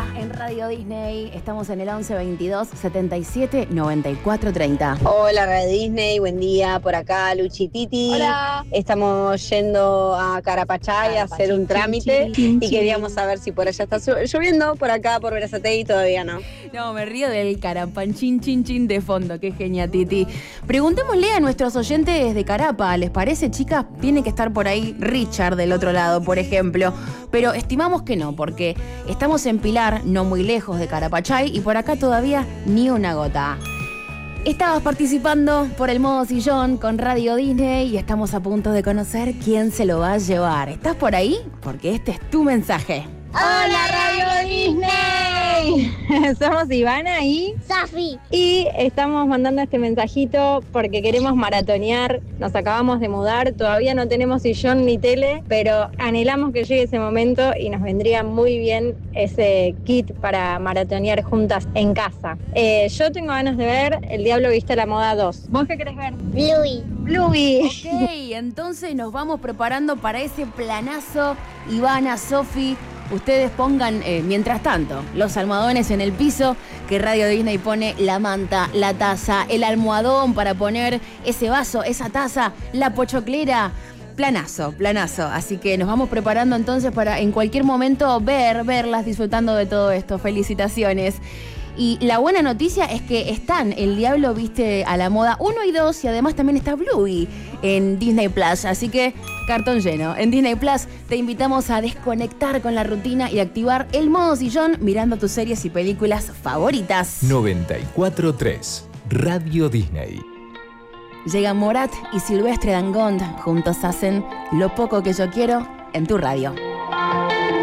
Hora en Radio Disney. Estamos en el 11 22 77 94 30. Hola Radio Disney, buen día. Por acá Luchi Titi. Hola. Estamos yendo a Carapachay a hacer un trámite y queríamos saber si por allá está lloviendo. Por acá, por Berazategui, todavía no. No, me río del carapanchín chin chin de fondo. Qué genia, Titi. Preguntémosle a nuestros oyentes de Carapa, ¿les parece, chicas? Tiene que estar por ahí Richard del otro lado, por ejemplo. Pero estimamos que no, porque estamos en Pilar, no muy lejos de Carapachay, y por acá todavía ni una gota. Estabas participando por el modo sillón con Radio Disney y estamos a punto de conocer quién se lo va a llevar. ¿Estás por ahí? Porque este es tu mensaje. ¡Hola Radio Disney! Somos Ivana y Safi. Y estamos mandando este mensajito porque queremos maratonear. Nos acabamos de mudar, todavía no tenemos sillón ni tele, pero anhelamos que llegue ese momento y nos vendría muy bien ese kit para maratonear juntas en casa. Yo tengo ganas de ver El Diablo Viste a la Moda 2. ¿Vos qué querés ver? Bluey. Bluey. Ok, entonces nos vamos preparando para ese planazo. Ivana, Sofi, ustedes pongan, mientras tanto, los almohadones en el piso, que Radio Disney pone la manta, la taza, el almohadón para poner ese vaso, esa taza, la pochoclera. Planazo, planazo. Así que nos vamos preparando entonces para en cualquier momento verlas disfrutando de todo esto. Felicitaciones. Y la buena noticia es que están El Diablo Viste a la Moda 1 y 2 y además también está Bluey en Disney Plus. Así que cartón lleno. En Disney Plus te invitamos a desconectar con la rutina y activar el modo sillón mirando tus series y películas favoritas. 94.3 Radio Disney. Llegan Morat y Silvestre Dangond. Juntos hacen Lo Poco Que Yo Quiero en tu radio.